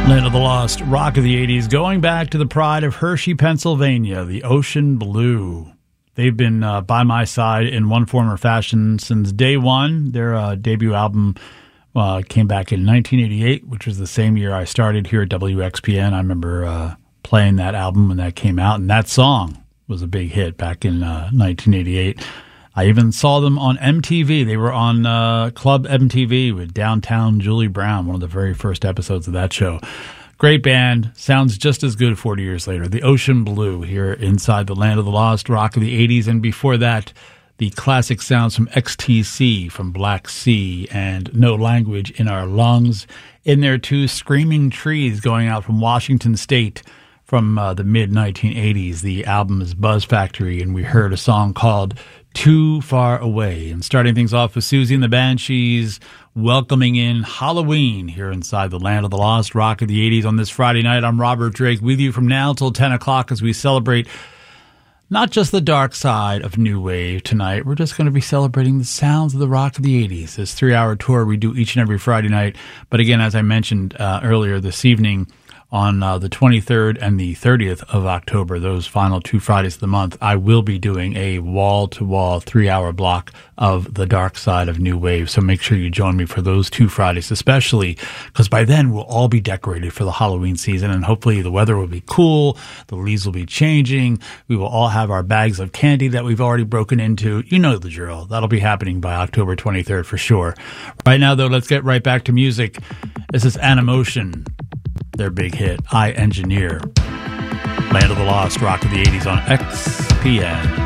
Land of the Lost, rock of the 80s, going back to the pride of Hershey, Pennsylvania, the Ocean Blue. They've been by my side in one form or fashion since day one. Their debut album came back in 1988, which was the same year I started here at WXPN. I remember playing that album when that came out, and that song was a big hit back in 1988. I even saw them on MTV. They were on Club MTV with Downtown Julie Brown, one of the very first episodes of that show. Great band. Sounds just as good 40 years later. The Ocean Blue here inside the Land of the Lost, rock of the 80s. And before that, the classic sounds from XTC, from Black Sea, and No Language in Our Lungs. In there, too, Screaming Trees going out from Washington State from the mid-1980s. The album is Buzz Factory, and we heard a song called Too Far Away. And starting things off with Susie and the Banshees, welcoming in Halloween here inside the Land of the Lost, rock of the 80s on this Friday night. I'm Robert Drake with you from now till 10 o'clock as we celebrate not just the dark side of New Wave tonight. We're just going to be celebrating the sounds of the rock of the 80s. This 3-hour tour we do each and every Friday night. But again, as I mentioned earlier this evening, on the 23rd and the 30th of October, those final 2 Fridays of the month, I will be doing a wall-to-wall 3-hour block of the dark side of New Wave. So make sure you join me for those 2 Fridays, especially because by then we'll all be decorated for the Halloween season, and hopefully the weather will be cool, the leaves will be changing, we will all have our bags of candy that we've already broken into. You know the drill. That'll be happening by October 23rd for sure. Right now, though, let's get right back to music. This is Animotion. Their big hit, I Engineer. Land of the Lost, rock of the 80s on XPN.